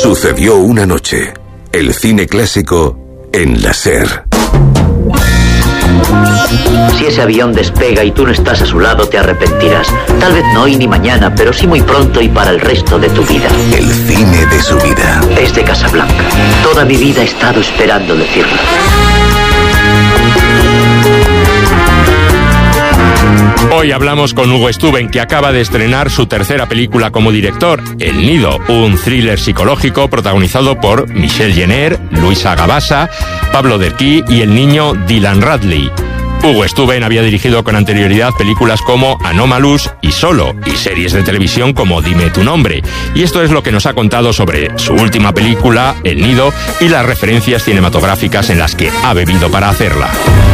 Sucedió una noche. El cine clásico en la SER. Si ese avión despega y tú no estás a su lado, te arrepentirás. Tal vez no hoy ni mañana, pero sí muy pronto y para el resto de tu vida. El cine de su vida. Es de Casablanca. Toda mi vida he estado esperando decirlo. Hoy hablamos con Hugo Stuben, que acaba de estrenar su tercera película como director, El Nido, un thriller psicológico protagonizado por Michelle Jenner, Luisa Gabasa, Pablo Derquí y el niño Dylan Radley. Hugo Stuben había dirigido con anterioridad películas como Anomalous y Solo, y series de televisión como Dime tu nombre. Y esto es lo que nos ha contado sobre su última película, El Nido, y las referencias cinematográficas en las que ha bebido para hacerla.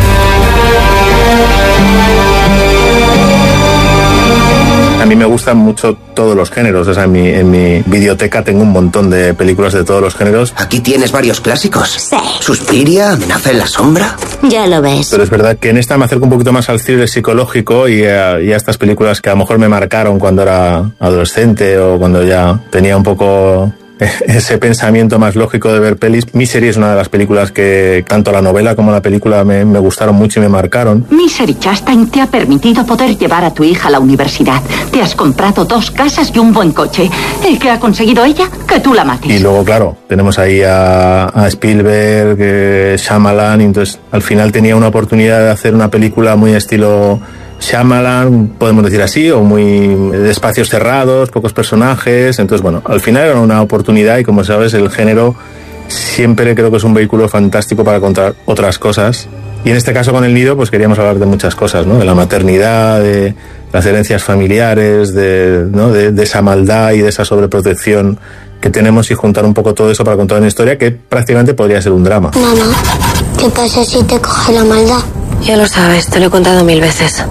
A mí me gustan mucho todos los géneros, o sea, en mi videoteca tengo un montón de películas de todos los géneros. Aquí tienes varios clásicos. Sí. Suspiria, Amenaza en la sombra. Ya lo ves. Pero es verdad que en esta me acerco un poquito más al thriller psicológico y a estas películas que a lo mejor me marcaron cuando era adolescente o cuando ya tenía un poco ese pensamiento más lógico de ver pelis. Misery es una de las películas que tanto la novela como la película me gustaron mucho y me marcaron. Misery Chastain te ha permitido poder llevar a tu hija a la universidad. Te has comprado 2 casas y un buen coche. ¿Y qué ha conseguido ella? Que tú la mates. Y luego, claro, tenemos ahí a Spielberg, Shyamalan, y entonces al final tenía una oportunidad de hacer una película muy estilo Shyamalan, podemos decir así, o muy de espacios cerrados, pocos personajes. Entonces, bueno, al final era una oportunidad y, como sabes, el género siempre creo que es un vehículo fantástico para contar otras cosas. Y en este caso con El Nido, pues queríamos hablar de muchas cosas, ¿no? De la maternidad, de las herencias familiares, de esa maldad y de esa sobreprotección que tenemos, y juntar un poco todo eso para contar una historia que prácticamente podría ser un drama. Mamá, ¿qué pasa si te coge la maldad? Ya lo sabes, te lo he contado 1000 veces.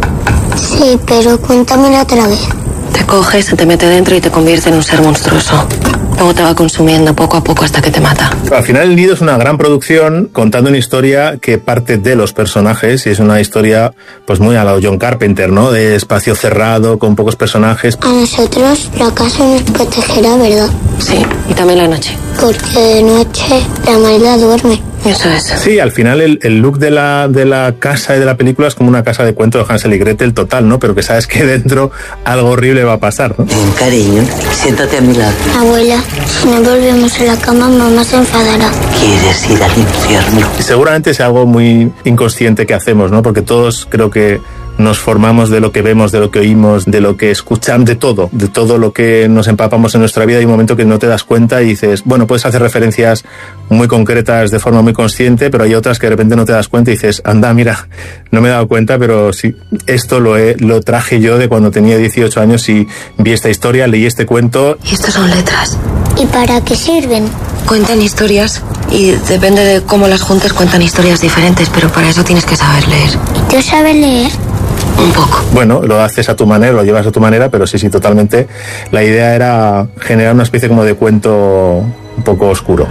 Sí, pero cuéntamelo otra vez. Te coge, se te mete dentro y te convierte en un ser monstruoso. Luego te va consumiendo poco a poco hasta que te mata. Al final El Nido es una gran producción contando una historia que parte de los personajes, y es una historia pues muy a la John Carpenter, ¿no? De espacio cerrado, con pocos personajes. A nosotros la casa nos protegerá, ¿verdad? Sí, y también la noche. Porque de noche la maldad duerme. Eso es. Sí, al final el look de la casa y de la película es como una casa de cuento de Hansel y Gretel total, ¿no? Pero que sabes que dentro algo horrible va a pasar, ¿no? Cariño, siéntate a mi lado. Abuela, si no volvemos a la cama, mamá se enfadará. ¿Quieres ir al infierno? Y seguramente es algo muy inconsciente que hacemos, ¿no? Porque todos creo que nos formamos de lo que vemos, de lo que oímos, de lo que escuchamos, de todo lo que nos empapamos en nuestra vida. Hay un momento que no te das cuenta y dices, bueno, puedes hacer referencias muy concretas de forma muy consciente, pero hay otras que de repente no te das cuenta y dices, anda, mira, no me he dado cuenta, pero sí, esto lo traje yo de cuando tenía 18 años y vi esta historia, leí este cuento. Y estas son letras. ¿Y para qué sirven? Cuentan historias y depende de cómo las juntes cuentan historias diferentes, pero para eso tienes que saber leer. ¿Y tú sabes leer? Un poco. Bueno, lo haces a tu manera, lo llevas a tu manera, pero sí, totalmente. La idea era generar una especie como de cuento un poco oscuro.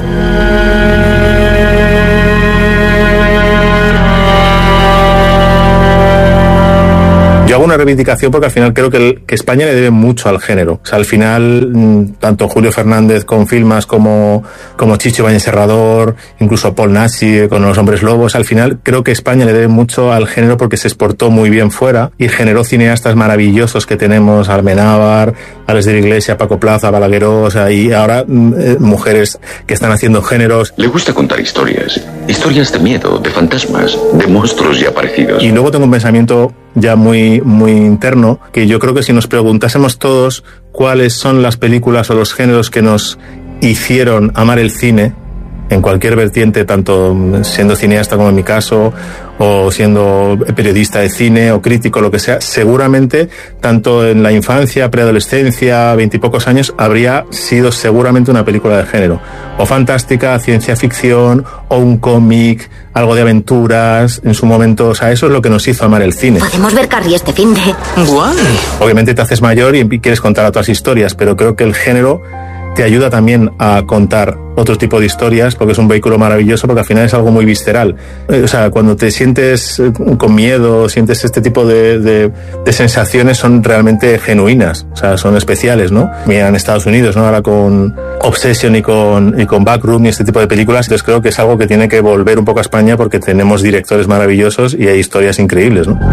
Yo hago una reivindicación porque al final creo que España le debe mucho al género. O sea, al final, tanto Julio Fernández con Filmas como Chicho Ibáñez Serrador, incluso Paul Naschy con Los Hombres Lobos, al final creo que España le debe mucho al género porque se exportó muy bien fuera y generó cineastas maravillosos que tenemos, Almenábar, Alex de la Iglesia, Paco Plaza, Balagueró, o sea, y ahora mujeres que están haciendo géneros. Le gusta contar historias de miedo, de fantasmas, de monstruos ya aparecidos. Y luego tengo un pensamiento ya muy interno, que yo creo que si nos preguntásemos todos cuáles son las películas o los géneros que nos hicieron amar el cine, en cualquier vertiente, tanto siendo cineasta como en mi caso, o siendo periodista de cine o crítico, lo que sea, seguramente, tanto en la infancia, preadolescencia, 20 y pocos años, habría sido seguramente una película de género. O fantástica, ciencia ficción, o un cómic, algo de aventuras, en su momento. O sea, eso es lo que nos hizo amar el cine. Podemos ver Carrie este finde. Guay. Obviamente te haces mayor y quieres contar otras historias, pero creo que el género te ayuda también a contar otro tipo de historias, porque es un vehículo maravilloso, porque al final es algo muy visceral. O sea, cuando te sientes con miedo, sientes este tipo de sensaciones, son realmente genuinas, o sea, son especiales, ¿no? Mira, en Estados Unidos, ¿no? Ahora con Obsession y con Backroom y este tipo de películas. Entonces creo que es algo que tiene que volver un poco a España porque tenemos directores maravillosos y hay historias increíbles, ¿no?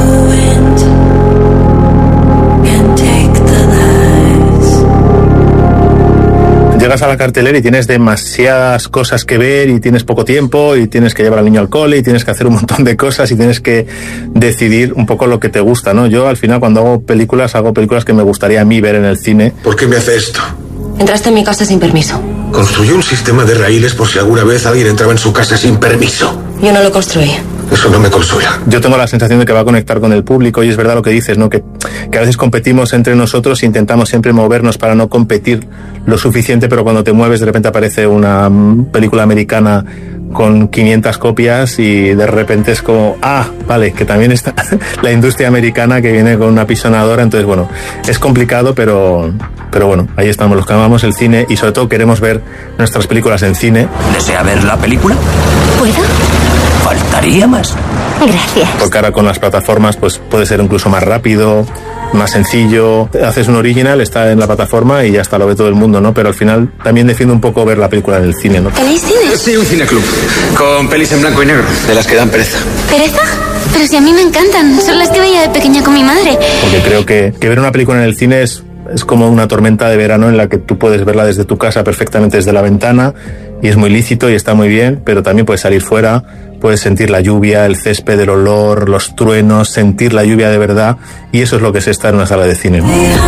Llegas a la cartelera y tienes demasiadas cosas que ver y tienes poco tiempo y tienes que llevar al niño al cole y tienes que hacer un montón de cosas y tienes que decidir un poco lo que te gusta, ¿no? Yo al final cuando hago películas que me gustaría a mí ver en el cine. ¿Por qué me hace esto? Entraste en mi casa sin permiso. Construyó un sistema de raíles por si alguna vez alguien entraba en su casa sin permiso. Yo no lo construí. Eso no me consuela. Yo tengo la sensación de que va a conectar con el público y es verdad lo que dices, ¿no? Que a veces competimos entre nosotros e intentamos siempre movernos para no competir lo suficiente, pero cuando te mueves de repente aparece una película americana con 500 copias y de repente es como, vale, que también está la industria americana que viene con una pisonadora. Entonces, bueno, es complicado, pero bueno, ahí estamos los que amamos el cine y sobre todo queremos ver nuestras películas en cine. ¿Desea ver la película? ¿Puedo? Faltaría más. Gracias. Porque ahora con las plataformas pues puede ser incluso más rápido, más sencillo. Haces un original, está en la plataforma y ya está, lo ve todo el mundo, ¿no? Pero al final también defiendo un poco ver la película en el cine, ¿no? ¿Tenéis cine? Sí, un cineclub. Con pelis en blanco y negro, de las que dan pereza. ¿Pereza? Pero si a mí me encantan. Son las que veía de pequeña con mi madre. Porque creo que ver una película en el cine es como una tormenta de verano en la que tú puedes verla desde tu casa perfectamente desde la ventana y es muy lícito y está muy bien, pero también puedes salir fuera, puedes sentir la lluvia, el césped, el olor, los truenos, sentir la lluvia de verdad y eso es lo que es estar en una sala de cine, ¿no?